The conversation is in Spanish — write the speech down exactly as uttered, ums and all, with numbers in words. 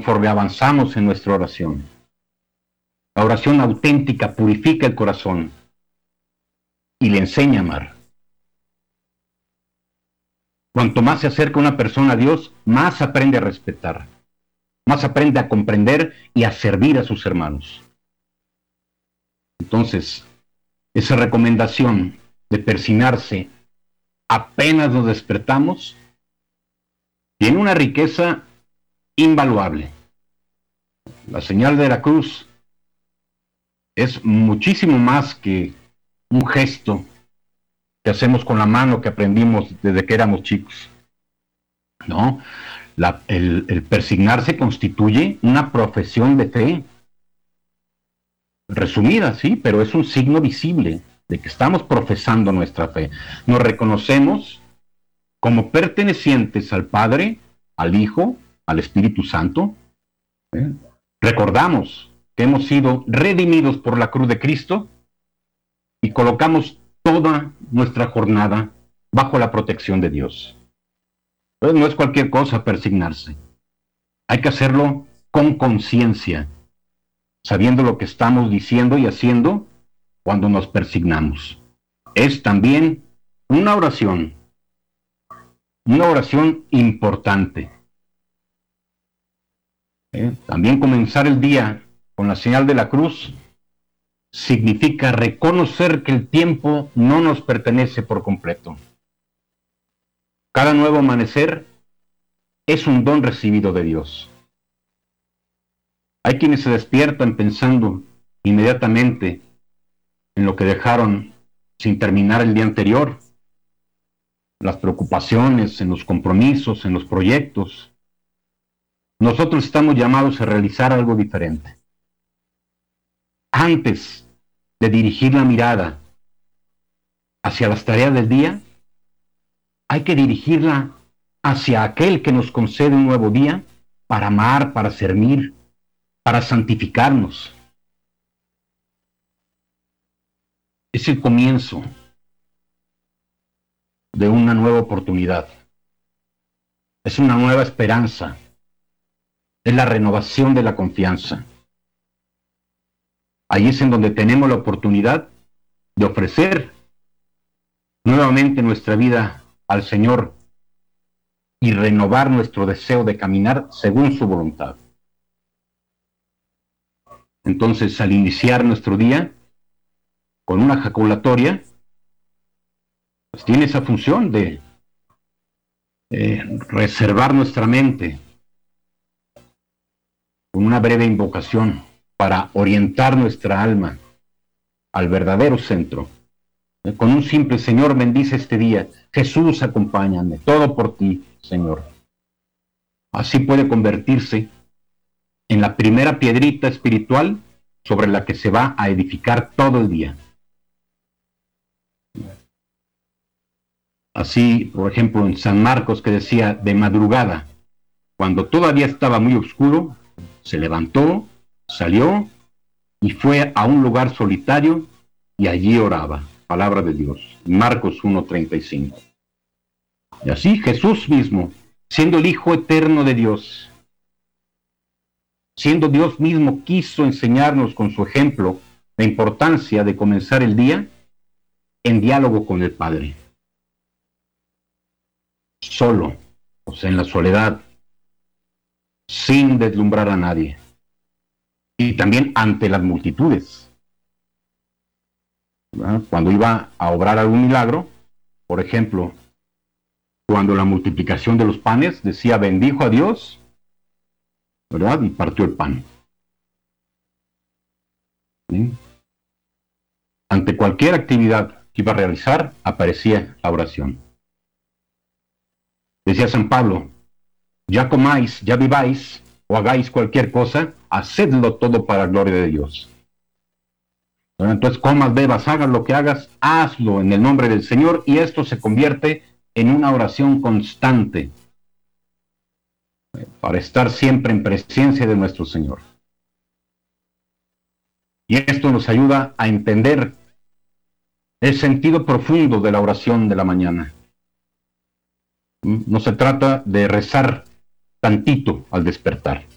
conforme avanzamos en nuestra oración. La oración auténtica purifica el corazón y le enseña a amar. Cuanto más se acerca una persona a Dios, más aprende a respetar, más aprende a comprender y a servir a sus hermanos. Entonces, esa recomendación de persignarse apenas nos despertamos tiene una riqueza invaluable. La señal de la cruz es muchísimo más que un gesto que hacemos con la mano que aprendimos desde que éramos chicos. No, la, el, el persignarse constituye una profesión de fe. Resumida, sí, pero es un signo visible de que estamos profesando nuestra fe. Nos reconocemos como pertenecientes al Padre, al Hijo, al Espíritu Santo. ¿Eh? Recordamos que hemos sido redimidos por la cruz de Cristo y colocamos toda nuestra jornada bajo la protección de Dios. Entonces no es cualquier cosa persignarse. Hay que hacerlo con conciencia, sabiendo lo que estamos diciendo y haciendo cuando nos persignamos. Es también una oración, una oración importante. ¿Eh? También comenzar el día con la señal de la cruz significa reconocer que el tiempo no nos pertenece por completo. Cada nuevo amanecer es un don recibido de Dios. Hay quienes se despiertan pensando inmediatamente en lo que dejaron sin terminar el día anterior, las preocupaciones, en los compromisos, en los proyectos. Nosotros estamos llamados a realizar algo diferente. Antes de dirigir la mirada hacia las tareas del día, hay que dirigirla hacia aquel que nos concede un nuevo día para amar, para servir, para santificarnos. Es el comienzo de una nueva oportunidad. Es una nueva esperanza. Es la renovación de la confianza. Ahí es en donde tenemos la oportunidad de ofrecer nuevamente nuestra vida al Señor y renovar nuestro deseo de caminar según su voluntad. Entonces, al iniciar nuestro día con una jaculatoria, pues tiene esa función de eh, reservar nuestra mente con una breve invocación para orientar nuestra alma al verdadero centro. Eh, con un simple Señor, bendice este día. Jesús, acompáñame. Todo por ti, Señor. Así puede convertirse en la primera piedrita espiritual sobre la que se va a edificar todo el día. Así, por ejemplo, en San Marcos, que decía, de madrugada, cuando todavía estaba muy oscuro, se levantó, salió y fue a un lugar solitario y allí oraba. Palabra de Dios. Marcos uno treinta y cinco. Y así Jesús mismo, siendo el Hijo eterno de Dios, siendo Dios mismo, quiso enseñarnos con su ejemplo la importancia de comenzar el día en diálogo con el Padre. Solo, o sea, en la soledad, sin deslumbrar a nadie. Y también ante las multitudes. ¿Verdad? Cuando iba a obrar algún milagro, por ejemplo, cuando la multiplicación de los panes decía, bendijo a Dios, ¿verdad? Y partió el pan. ¿Sí? Ante cualquier actividad que iba a realizar, aparecía la oración. Decía San Pablo, ya comáis, ya viváis, o hagáis cualquier cosa, hacedlo todo para la gloria de Dios. Entonces, comas, bebas, hagas lo que hagas, hazlo en el nombre del Señor, y esto se convierte en una oración constante para estar siempre en presencia de nuestro Señor. Y esto nos ayuda a entender el sentido profundo de la oración de la mañana. No se trata de rezar tantito al despertar.